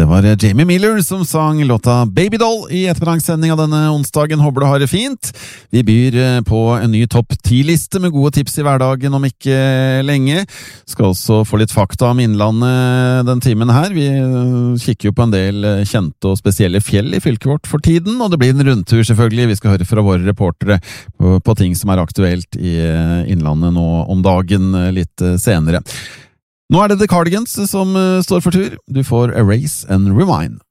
var Jamie Miller som sang låta Baby Doll i ettermiddagssending av denne onsdagen. Håper du har det fint. Vi byr på en ny topp 10-liste med gode tips i hverdagen om ikke lenge. Skal også få litt fakta om Innlandet den timen her. Vi kikker jo på en del kjente og spesielle fjell i fylket vårt for tiden, og det blir en rundtur selvfølgelig. Vi skal høre fra våre reportere på ting som er aktuelt i Innlandet nå om dagen litt senere. Nå er det The Cardigans som står for tur. Du får Erase and Rewind.